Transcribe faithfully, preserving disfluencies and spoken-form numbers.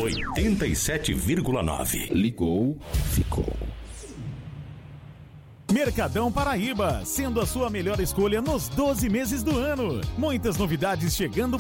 oitenta e sete vírgula nove. Ligou, ficou. Mercadão Paraíba, sendo a sua melhor escolha nos doze meses do ano. Muitas novidades chegando